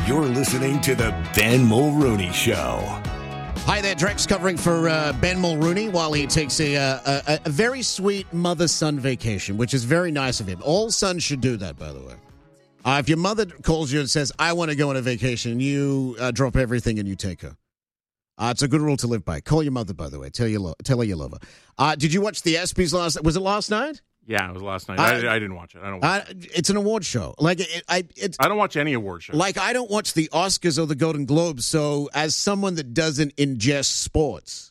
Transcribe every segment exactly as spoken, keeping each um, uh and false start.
You're listening to the Ben Mulrooney Show. Hi there, Drex covering for uh, Ben Mulrooney while he takes a, uh, a a very sweet mother-son vacation, which is very nice of him. All sons should do that, by the way. Uh, if your mother calls you and says, I want to go on a vacation, you uh, drop everything and you take her. Uh, it's a good rule to live by. Call your mother, by the way. Tell, you lo- tell her you love her. Uh, did you watch the ESPYs last Was it last night? Yeah, it was last night. Uh, I, I didn't watch it. I don't watch uh, it. It's an award show. Like it, I, it's, I don't watch any award shows. Like I don't watch the Oscars or the Golden Globes, so as someone that doesn't ingest sports,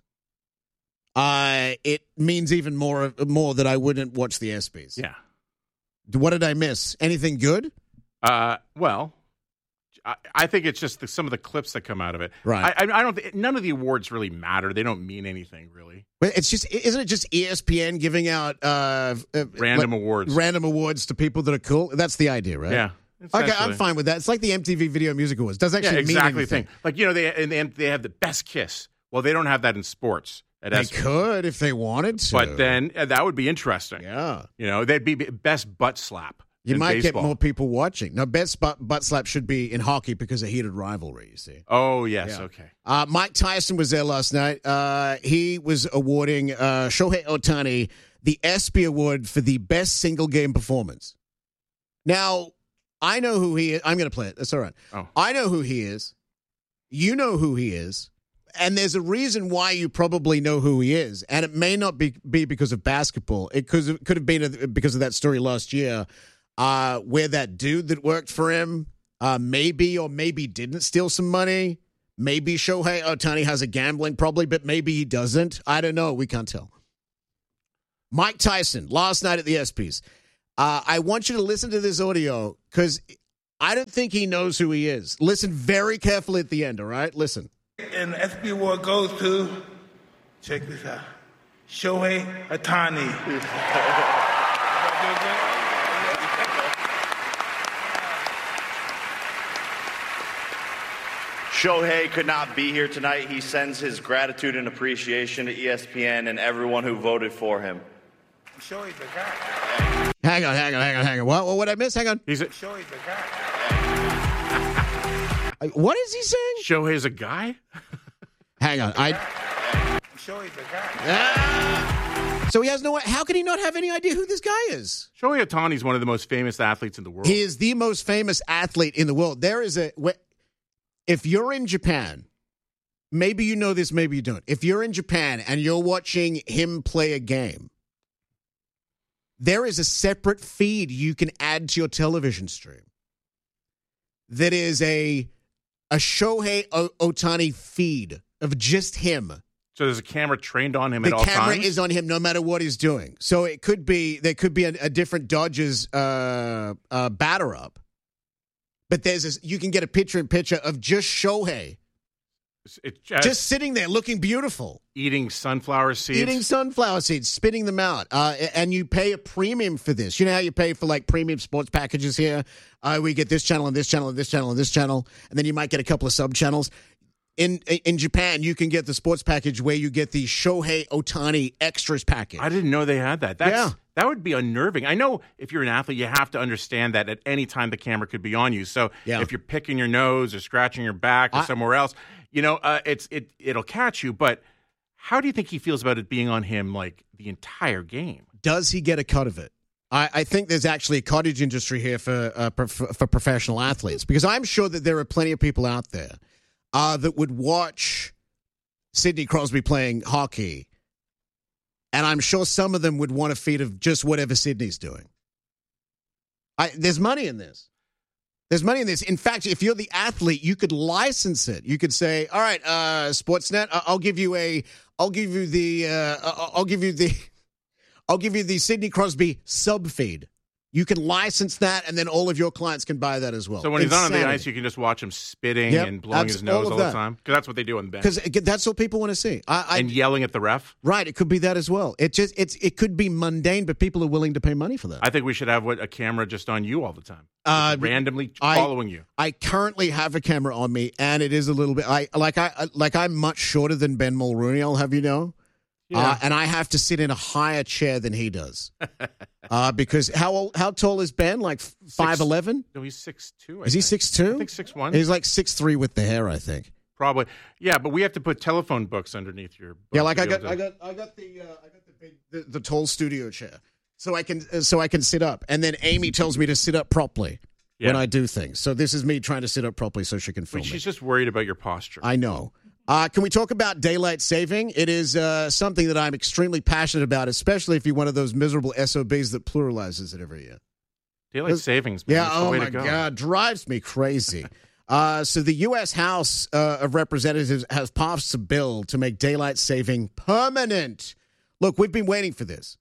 uh, it means even more more that I wouldn't watch the ESPYs. Yeah. What did I miss? Anything good? Uh, well, I, I think it's just the, some of the clips that come out of it. Right. I, I, I don't. Th- none of the awards really matter. They don't mean anything really. But it's just isn't it just E S P N giving out uh, uh, Random like, awards. random awards to people that are cool? That's the idea, right? Yeah. Okay, I'm essentially. fine with that. It's like the M T V Video Music Awards. Doesn't actually Yeah, exactly mean the anything. thing. Like you know, they and they, they have the best kiss. Well, they don't have that in sports. At They ESPYs. could if they wanted to. But then uh, that would be interesting. yeah. You know, they'd be best butt slap. You in might baseball. get more people watching. Now, best butt, butt slap should be in hockey because of heated rivalry, you see. Oh yes, Yeah. okay. Uh, Mike Tyson was there last night. Uh, he was awarding uh, Shohei Ohtani the ESPY Award for the best single game performance. Now, I know who he is. I'm going to play it. That's all right. Oh. I know who he is. You know who he is. And there's a reason why you probably know who he is. And it may not be, be because of basketball. It could, it could have been because of that story last year uh, where that dude that worked for him uh, maybe or maybe didn't steal some money. Maybe Shohei Ohtani has a gambling problem, but maybe he doesn't. I don't know. We can't tell. Mike Tyson, last night at the ESPYs. Uh, I want you to listen to this audio because I don't think he knows who he is. Listen very carefully at the end, all right? Listen. And the ESPY Award goes to, check this out, Shohei Ohtani. Shohei could not be here tonight. He sends his gratitude and appreciation to E S P N and everyone who voted for him. Shohei's the guy. Hang on, hang on, hang on, hang on. What, what did I miss? Hang on. He's a, Shohei's the guy. Uh, What is he saying? Shohei's a guy. Hang on. I. Shohei's the guy. Ah! So he has no. How can he not have any idea who this guy is? Shohei Ohtani is one of the most famous athletes in the world. He is the most famous athlete in the world. There is a. If you're in Japan, maybe you know this, maybe you don't. If you're in Japan and you're watching him play a game, there is a separate feed you can add to your television stream. That is a a Shohei o- Ohtani feed of just him. So there's a camera trained on him The at all camera times? is on him no matter what he's doing. So it could be there could be a, a different Dodgers uh, uh, batter up, but there's this, you can get a picture in picture of just Shohei It's just, just sitting there looking beautiful, eating sunflower seeds. eating sunflower seeds, spitting them out, uh, and you pay a premium for this. You know how you pay for like premium sports packages here? Uh, we get this channel and this channel and this channel and this channel, and then you might get a couple of sub channels. In in Japan, you can get the sports package where you get the Shohei Ohtani extras package. I didn't know they had that. That's, Yeah. That would be unnerving. I know if you're an athlete, you have to understand that at any time the camera could be on you. So Yeah. if you're picking your nose or scratching your back or I- somewhere else, you know, uh, it's it it'll catch you. But how do you think he feels about it being on him like the entire game? Does he get a cut of it? I, I think there's actually a cottage industry here for, uh, for for professional athletes because I'm sure that there are plenty of people out there uh, that would watch Sidney Crosby playing hockey, and I'm sure some of them would want a feed of just whatever Sidney's doing. I, there's money in this. There's money in this. In fact, if you're the athlete, you could license it. You could say, "All right, uh, Sportsnet, I- I'll give you a, I'll give you the, uh, I- I'll give you the." I'll give you the Sidney Crosby sub feed. You can license that, and then all of your clients can buy that as well. So when he's not on the Insanity. ice, you can just watch him spitting Yep, and blowing his abs- nose all of all, that. the time because that's what they do on the bench because that's what people want to see. I, I, and yelling at the ref. right, it could be that as well. It just it's it could be mundane, but people are willing to pay money for that. I think we should have what, a camera just on you all the time, Uh, just randomly I- following you. I currently have a camera on me, and it is a little bit. I like I like I'm much shorter than Ben Mulrooney. I'll have you know. Yeah. Uh, and I have to sit in a higher chair than he does. uh, because how old, how tall is Ben? Like five eleven? No, he's six two. Is he six two? I think six one. He's like six three with the hair, I think. Probably. Yeah, but we have to put telephone books underneath your. Yeah, like I got, to... I got, I got the, uh, I got the big, the, the tall studio chair, so I can, uh, so I can sit up. And then Amy tells me to sit up properly yeah. when I do things. So this is me trying to sit up properly so she can film Wait, she's me. just worried about your posture. I know. Uh, can we talk about daylight saving? It is uh, something that I'm extremely passionate about, especially if you're one of those miserable S O Bs that pluralizes it every year. Daylight savings, man. Yeah, That's the oh way my to go. God, drives me crazy. uh, so the U S House uh, of Representatives has passed a bill to make daylight saving permanent. Look, we've been waiting for this.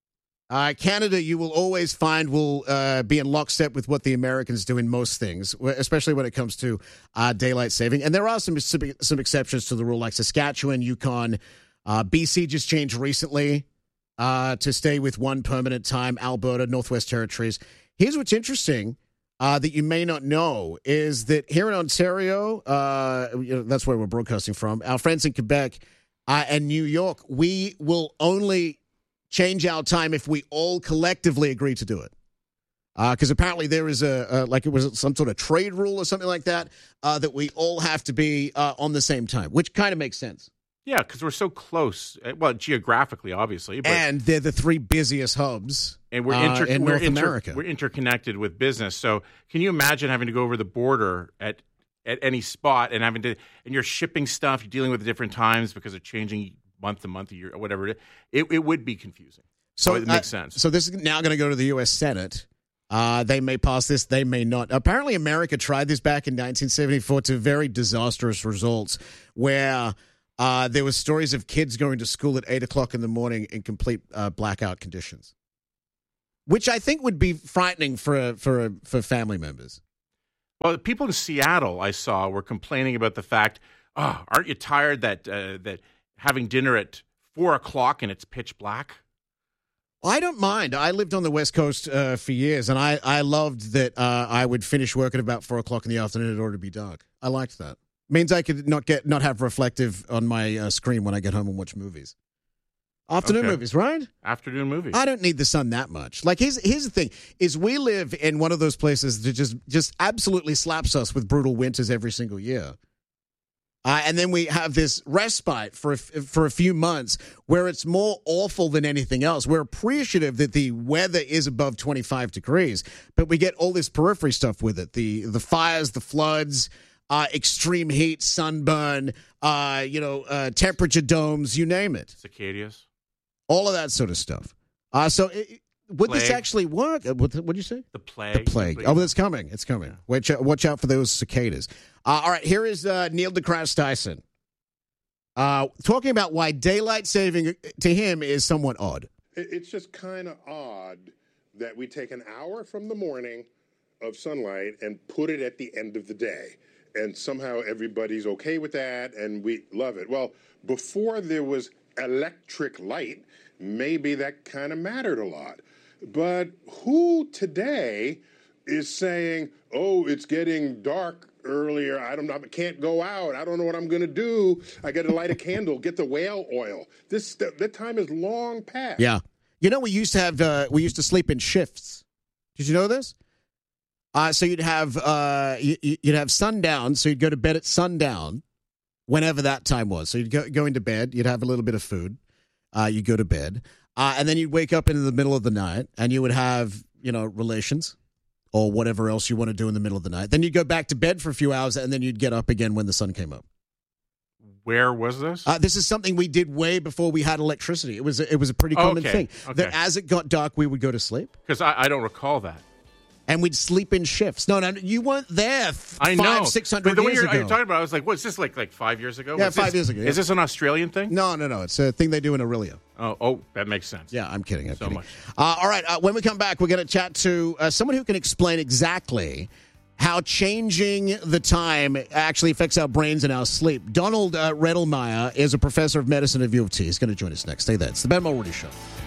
Uh, Canada, you will always find, will uh, be in lockstep with what the Americans do in most things, especially when it comes to uh, daylight saving. And there are some some exceptions to the rule, like Saskatchewan, Yukon. Uh, B C just changed recently uh, to stay with one permanent time. Alberta, Northwest Territories. Here's what's interesting uh, that you may not know is that here in Ontario, uh, you know, that's where we're broadcasting from, our friends in Quebec uh, and New York, we will only change our time if we all collectively agree to do it. Because uh, apparently there is a, a, like it was some sort of trade rule or something like that, uh, that we all have to be uh, on the same time, which kind of makes sense. Yeah, because we're so close. Well, geographically, obviously. But, and they're the three busiest hubs and we're inter- uh, in we're North inter- America. We're interconnected with business. So can you imagine having to go over the border at at any spot and having to, and you're shipping stuff, you're dealing with different times because of changing month to month, a year, or whatever it is. It, it would be confusing. So, so it makes uh, sense. So this is now going to go to the U S Senate. Uh, they may pass this, they may not. Apparently, America tried this back in nineteen seventy-four to very disastrous results, where uh, there were stories of kids going to school at eight o'clock in the morning in complete uh, blackout conditions, which I think would be frightening for for for family members. Well, the people in Seattle I saw were complaining about the fact, oh, aren't you tired that uh, that having dinner at four o'clock and it's pitch black? I don't mind. I lived on the West Coast uh, for years, and I, I loved that uh, I would finish work at about four o'clock in the afternoon in order to be dark. I liked that. Means I could not get not have reflective on my uh, screen when I get home and watch movies. Afternoon Okay. movies, right? Afternoon movies. I don't need the sun that much. Like, here's here's the thing: is we live in one of those places that just just absolutely slaps us with brutal winters every single year. Uh, and then we have this respite for a, for a few months where it's more awful than anything else. We're appreciative that the weather is above twenty-five degrees, but we get all this periphery stuff with it. The the fires, the floods, uh, extreme heat, sunburn, uh, you know, uh, temperature domes, you name it. Cicadas. All of that sort of stuff. Uh, so it, would Plague. this actually work? Uh, What did you say? The plague. The plague. Oh, it's coming. It's coming. Yeah. Watch out, watch out for those cicadas. Uh, all right, here is uh, Neil deGrasse Tyson uh, talking about why daylight saving to him is somewhat odd. It's just kind of odd that we take an hour from the morning of sunlight and put it at the end of the day. And somehow everybody's okay with that and we love it. Well, before there was electric light, maybe that kind of mattered a lot. But who today is saying, oh, it's getting dark earlier, I don't know, I can't go out, I don't know what I'm going to do, I got to light a candle, get the whale oil. This That time is long past. Yeah. You know, we used to have, uh, we used to sleep in shifts. Did you know this? Uh, so you'd have, uh, you, you'd have sundown, so you'd go to bed at sundown, whenever that time was. So you'd go, go into bed, you'd have a little bit of food, uh, you'd go to bed, uh, and then you'd wake up into the middle of the night, and you would have, you know, relations, or whatever else you want to do in the middle of the night. Then you'd go back to bed for a few hours, and then you'd get up again when the sun came up. Where was this? Uh, this is something we did way before we had electricity. It was a, it was a pretty Oh, common okay. thing. Okay. That as it got dark, we would go to sleep, Because I, I don't recall that. and we'd sleep in shifts. No, no, you weren't there. F- I five, know. six But hundred the way years you're, ago. you're talking about, I was like, what's this like? Like five years ago? Yeah, What's five this? years ago, yeah. Is this an Australian thing? No, no, no. It's a thing they do in Aurelia. Oh, oh, that makes sense. Yeah, I'm kidding. I'm So kidding. much. Uh, all right. Uh, when we come back, we're going to chat to uh, someone who can explain exactly how changing the time actually affects our brains and our sleep. Donald uh, Redelmeyer is a professor of medicine at U of T. He's going to join us next. Stay there. It's the Ben Mulroney Show.